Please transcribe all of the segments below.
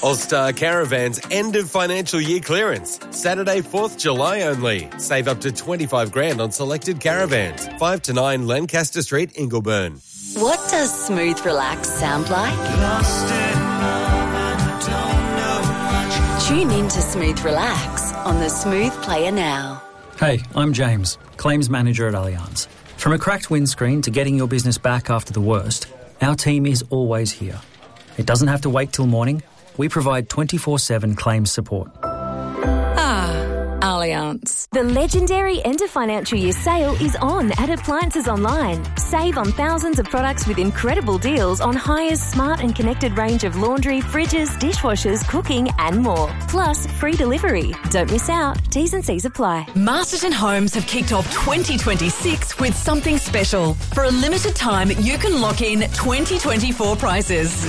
All-Star Caravan's end of financial year clearance. Saturday, 4th July only. Save up to $25,000 on selected caravans. 5 to 9 Lancaster Street, Ingleburn. What does smooth relax sound like? Tune in to Smooth Relax on the Smooth Player now. Hey, I'm James, Claims Manager at Allianz. From a cracked windscreen to getting your business back after the worst, our team is always here. It doesn't have to wait till morning. We provide 24/7 claims support. Allianz. The legendary end of financial year sale is on at Appliances Online. Save on thousands of products with incredible deals on Hire's smart and connected range of laundry, fridges, dishwashers, cooking and more. Plus free delivery. Don't miss out. T's and C's apply. Masterton Homes have kicked off 2026 with something special. For a limited time, you can lock in 2024 prices.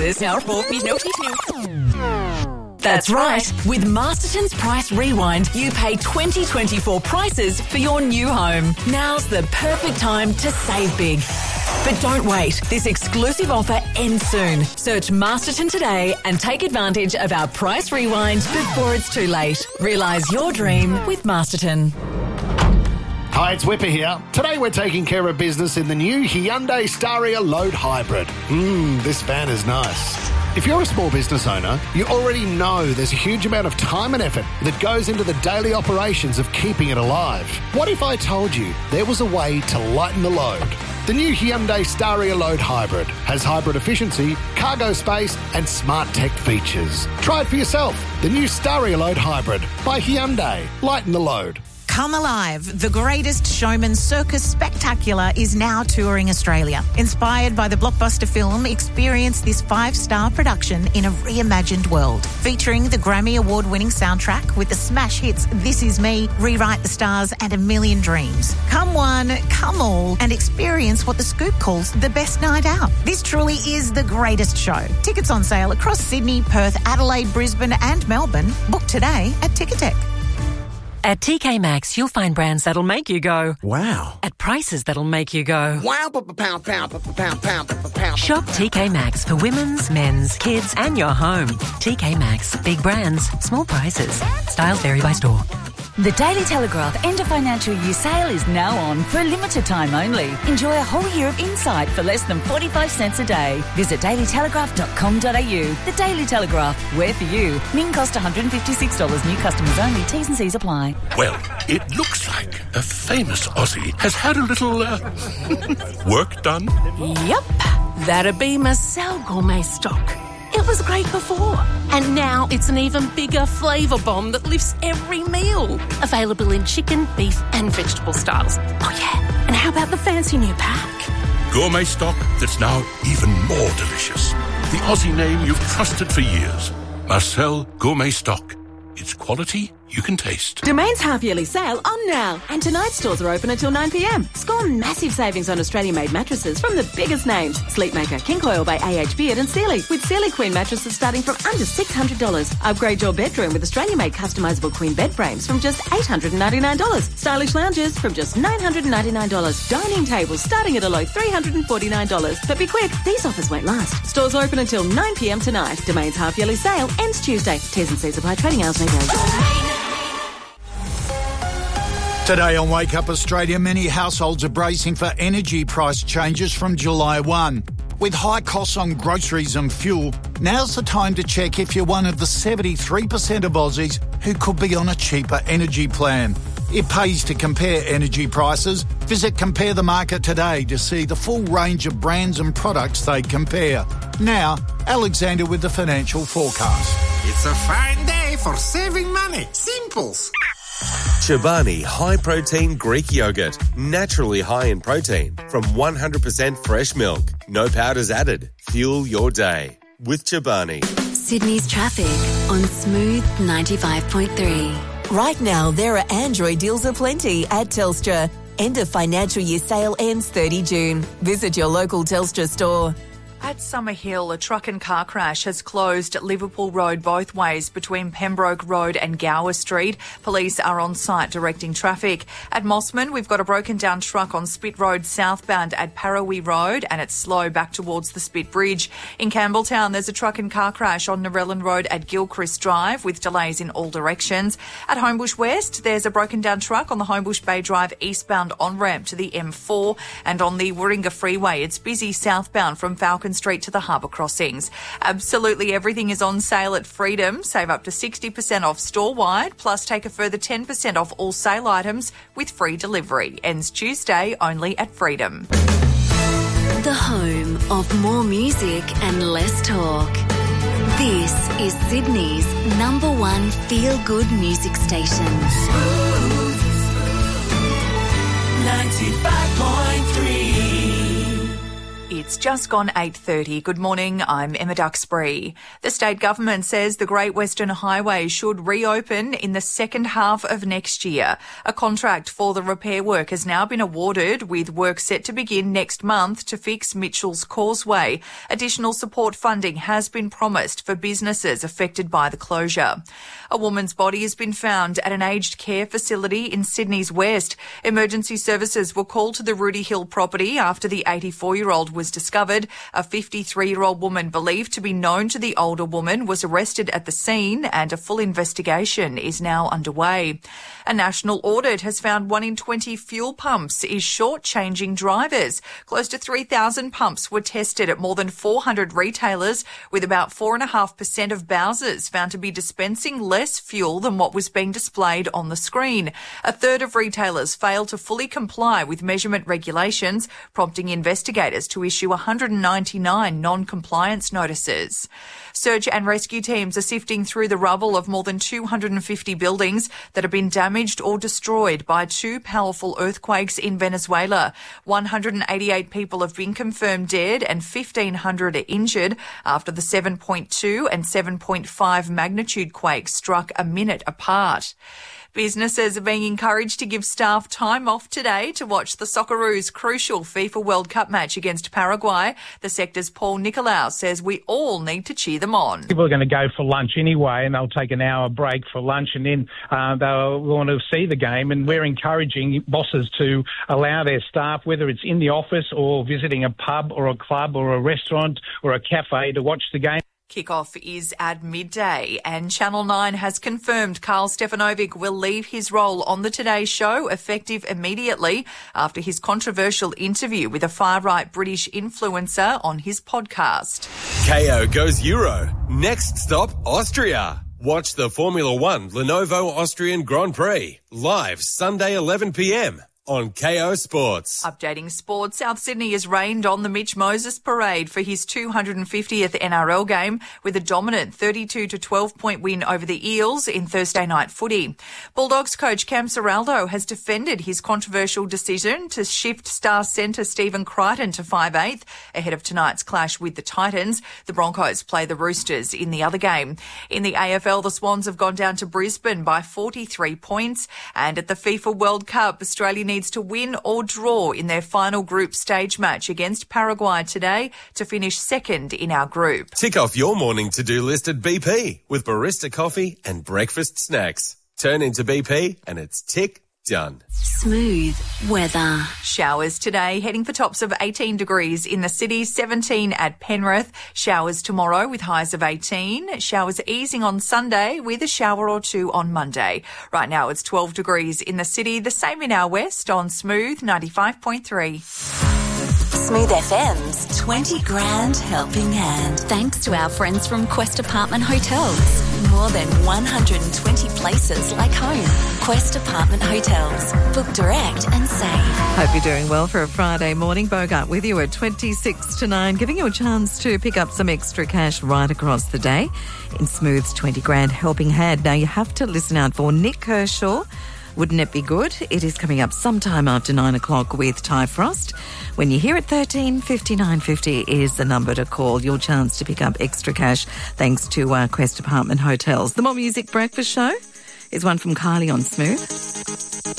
That's right. With Masterton's Price Rewind, you pay 2024 prices for your new home. Now's the perfect time to save big. But don't wait. This exclusive offer ends soon. Search Masterton today and take advantage of our Price Rewind before it's too late. Realise your dream with Masterton. Hi, it's Whipper here. Today we're taking care of business in the new Hyundai Staria Load Hybrid. This van is nice. If you're a small business owner, you already know there's a huge amount of time and effort that goes into the daily operations of keeping it alive. What if I told you there was a way to lighten the load? The new Hyundai Staria Load Hybrid has hybrid efficiency, cargo space and smart tech features. Try it for yourself. The new Staria Load Hybrid by Hyundai. Lighten the load. Come Alive, the greatest showman circus spectacular is now touring Australia. Inspired by the blockbuster film, experience this 5-star production in a reimagined world. Featuring the Grammy Award-winning soundtrack with the smash hits This Is Me, Rewrite the Stars and A Million Dreams. Come one, come all and experience what The Scoop calls the best night out. This truly is the greatest show. Tickets on sale across Sydney, Perth, Adelaide, Brisbane and Melbourne. Book today at Ticketek. At TK Maxx, you'll find brands that'll make you go, wow, at prices that'll make you go, wow, Shop TK Maxx for women's, men's, kids and your home. TK Maxx. Big brands, small prices. Styles vary by store. The Daily Telegraph end of financial year sale is now on for a limited time only. Enjoy a whole year of insight for less than 45 cents a day. Visit dailytelegraph.com.au. The Daily Telegraph, where for you. Min cost $156. New customers only. T's and C's apply. Well, it looks like a famous Aussie has had a little work done. Yep, that'd be Marcel Gourmet Stock. It was great before, and now it's an even bigger flavour bomb that lifts every meal. Available in chicken, beef and vegetable styles. Oh yeah, and how about the fancy new pack? Gourmet Stock that's now even more delicious. The Aussie name you've trusted for years. Marcel Gourmet Stock. It's quality you can taste. Domain's half-yearly sale on now. And tonight's stores are open until 9 p.m. Score massive savings on Australian-made mattresses from the biggest names. Sleepmaker, King Coil by A.H. Beard and Sealy. With Sealy Queen mattresses starting from under $600. Upgrade your bedroom with Australian-made customisable queen bed frames from just $899. Stylish lounges from just $999. Dining tables starting at a low $349. But be quick, these offers won't last. Stores open until 9 p.m. tonight. Domain's half-yearly sale ends Tuesday. T's and C's apply. Trading hours may vary. Today on Wake Up Australia, many households are bracing for energy price changes from July 1. With high costs on groceries and fuel, now's the time to check if you're one of the 73% of Aussies who could be on a cheaper energy plan. It pays to compare energy prices. Visit Compare the Market today to see the full range of brands and products they compare. Now, Alexander with the financial forecast. It's a fine day for saving money. Simples. Chobani High Protein Greek Yogurt. Naturally high in protein from 100% fresh milk. No powders added. Fuel your day with Chobani. Sydney's traffic on Smooth 95.3. Right now, there are Android deals aplenty at Telstra. End of financial year sale ends 30 June. Visit your local Telstra store. At Summerhill, a truck and car crash has closed Liverpool Road both ways between Pembroke Road and Gower Street. Police are on site directing traffic. At Mossman, we've got a broken down truck on Spit Road southbound at Parawi Road, and it's slow back towards the Spit Bridge. In Campbelltown, there's a truck and car crash on Narellan Road at Gilchrist Drive with delays in all directions. At Homebush West, there's a broken down truck on the Homebush Bay Drive eastbound on-ramp to the M4, and on the Warringah Freeway, it's busy southbound from Falcon Street to the harbour crossings. Absolutely everything is on sale at Freedom. Save up to 60% off store-wide, plus take a further 10% off all sale items with free delivery. Ends Tuesday only at Freedom. The home of more music and less talk. This is Sydney's #1 feel-good music station. 95.3. It's just gone 8:30. Good morning, I'm Emma Duxbury. The state government says the Great Western Highway should reopen in the second half of next year. A contract for the repair work has now been awarded, with work set to begin next month to fix Mitchell's Causeway. Additional support funding has been promised for businesses affected by the closure. A woman's body has been found at an aged care facility in Sydney's West. Emergency services were called to the Rudy Hill property after the 84-year-old was discovered. A 53-year-old woman believed to be known to the older woman was arrested at the scene, and a full investigation is now underway. A national audit has found 1 in 20 fuel pumps is shortchanging drivers. Close to 3,000 pumps were tested at more than 400 retailers, with about 4.5% of Bowsers found to be dispensing less fuel than what was being displayed on the screen. A third of retailers failed to fully comply with measurement regulations, prompting investigators to issue 199 non-compliance notices. Search and rescue teams are sifting through the rubble of more than 250 buildings that have been damaged or destroyed by 2 powerful earthquakes in Venezuela. 188 people have been confirmed dead and 1,500 are injured after the 7.2 and 7.5 magnitude quakes struck a minute apart. Businesses are being encouraged to give staff time off today to watch the Socceroos' crucial FIFA World Cup match against Paraguay. The sector's Paul Nicolau says we all need to cheer them on. People are going to go for lunch anyway, and they'll take an hour break for lunch, and then they'll want to see the game. And we're encouraging bosses to allow their staff, whether it's in the office or visiting a pub or a club or a restaurant or a cafe, to watch the game. Kickoff is at midday, and Channel 9 has confirmed Karl Stefanovic will leave his role on the Today Show effective immediately after his controversial interview with a far-right British influencer on his podcast. KO goes Euro. Next stop, Austria. Watch the Formula One Lenovo Austrian Grand Prix live Sunday 11 p.m. on KO Sports. Updating sports, South Sydney has rained on the Mitch Moses parade for his 250th NRL game with a dominant 32-12 point win over the Eels in Thursday night footy. Bulldogs coach Cam Serraldo has defended his controversial decision to shift star centre Stephen Crichton to 5/8 ahead of tonight's clash with the Titans. The Broncos play the Roosters in the other game. In the AFL, the Swans have gone down to Brisbane by 43 points, and at the FIFA World Cup, Australia needs to win or draw in their final group stage match against Paraguay today to finish second in our group. Tick off your morning to-do list at BP with barista coffee and breakfast snacks. Turn into BP and it's tick done. Smooth weather. Showers today, heading for tops of 18 degrees in the city, 17 at Penrith. Showers tomorrow with highs of 18. Showers easing on Sunday with a shower or two on Monday. Right now it's 12 degrees in the city, the same in our west on Smooth 95.3. Smooth FM's 20 grand helping hand. Thanks to our friends from Quest Apartment Hotels. More than 120 places like home. Quest Apartment Hotels. Book direct and save. Hope you're doing well for a Friday morning. Bogart with you at 26 to 9, giving you a chance to pick up some extra cash right across the day in Smooth's 20 grand helping hand. Now you have to listen out for Nick Kershaw. Wouldn't it be good? It is coming up sometime after 9 o'clock with Ty Frost. When you hear it, 13-59-50 is the number to call. Your chance to pick up extra cash thanks to Quest Apartment Hotels. The More Music Breakfast Show is one from Kylie on Smooth.